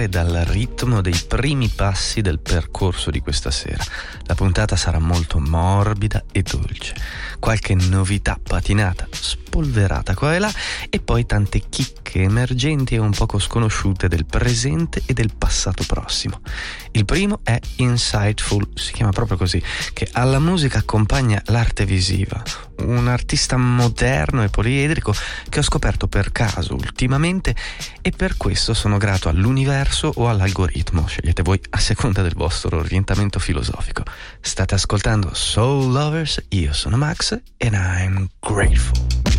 partire dal ritmo dei primi passi del percorso di questa sera. La puntata sarà molto morbida e dolce, qualche novità patinata, spolverata qua e là, e poi tante chicche emergenti e un poco sconosciute del presente e del passato prossimo. Il primo è Insightful, si chiama proprio così, che alla musica accompagna l'arte visiva, un artista moderno e poliedrico che ho scoperto per caso ultimamente, e per questo sono grato all'universo o all'algoritmo, scegliete voi a seconda del vostro orientamento filosofico. State ascoltando Soul Lovers, io sono Max and I'm grateful.